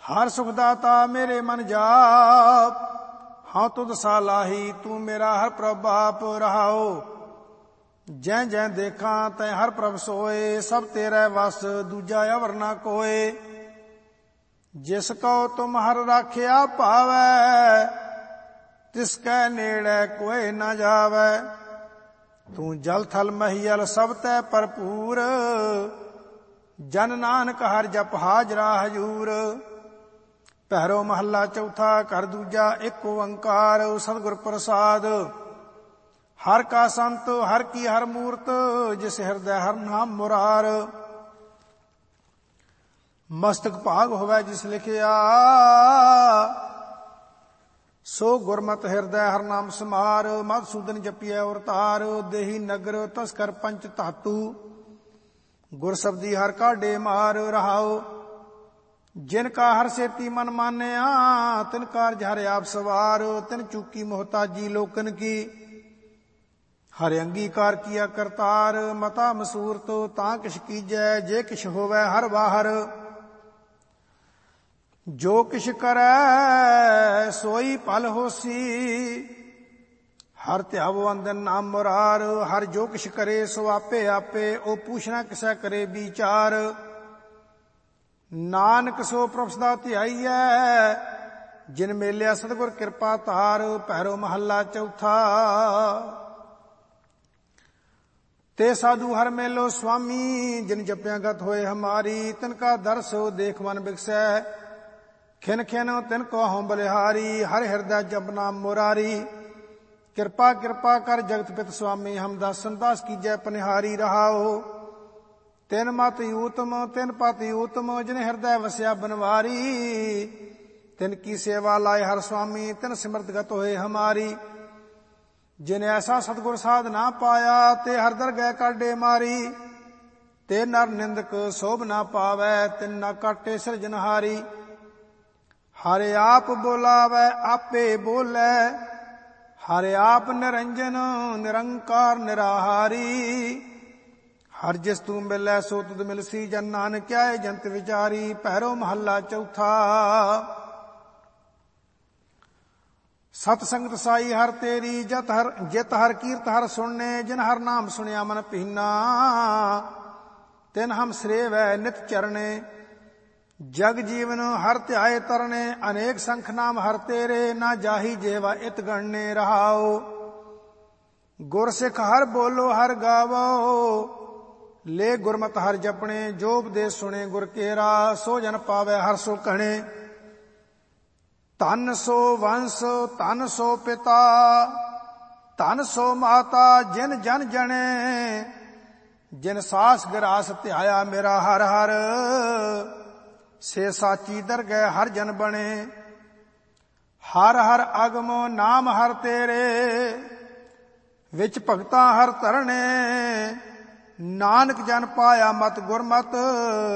हर सुख दाता मेरे मन जाप, हाँ तुद सालाही तू मेरा हर प्रभ बाप रहाओ। जै जै देखा तै हर प्रभ सोए, सब तेरे वस दूजा अवर ना कोए। जिस को तुम हर राखिया पावै, तिसकै नेड़े कोई न जावै। तू जल थल महियल सब तै भरपूर, जन नानक हर जप हाजरा हजूर। पहरो महला चौथा कर दूजा एक ओंकार, सतगुर प्रसाद। हर का संत हर की हर मूरत, जिस हृदय हर नाम मुरार। मस्तक भाग होवै जिस लिखिया, सो गुरमत हृदय हर नाम समार। मधुसूदन जपिया और तार, देही नगर तस्कर पंच धातु। गुर शब्दी हर का डे मार रहाओ। जिनका हर सेती मन मान्या, तिन कारज हर आप सवार। तिन चूकी मोहताजी लोकन की, हर अंगीकार किया करतार। मता मसूर तो तां किश कीजै, जे किश होवै हर बाहर। जो किश करै सोई पल होसी, हर त्यावो अंदन नाम मुरार। हर जो किश करे सो आपे आपे, ओ पूछना किसै करे विचार। नानक सो प्रभ सदा ध्याईयै, जिन मेलिया सतगुर कृपा तार। भैरो महला चौथा। ते साधु हर मेलो स्वामी, जिन जपिया गत होए हमारी। तिनका दर्शो देख मन बिकसै, खिन खिन तिनको हों बलिहारी। हर हृदय जप नाम मुरारी, कृपा कृपा कर जगत पित स्वामी। हम दासन दास कीजै पनिहारी रहाओ। तिन मत यूतम तिन पत यूतम, जिन हृदय वस्या बनवारी। तिन की सेवा लाए हर स्वामी, तिन सिमरत गत होए हमारी। जिन ऐसा सतगुर साध ना पाया, ते हर दरगह काटे मारी। ते नर निंदक शोभ ना पावै, तिन ना काटे सिरजनहारी। हर आप बोलावै आपे बोलै, हर आप निरंजन निरंकार निराहारी। हर जिस तू मिलै सो तुद मिलसी, जन नानक क्या जंत विचारी। पहरो महला चौथा। सत संगत साई हर तेरी, जित हर कीर्त हर सुनने। जिन हर नाम सुनिया मन पीना, तिन हम श्रेवै नित चरणे। जग जीवन हर ध्याए तरने, अनेक संख नाम हर तेरे। ना जाही जेवा इत गणने रहाओ। गुर सिख हर बोलो हर गावो, ले गुरमत हर जपने। जो उपदेश सुने गुर केरा, सो जन पावै हर सो कणे। धन सो वंश धन सो पिता, धन सो माता, जिन जन जने। जिन सास गिरास ध्याया मेरा हर हर, से साची दरगह हर जन बने। हर हर अगमो नाम हर तेरे, विच भगता हर तरने। नानक जन पाया मत गुरमत,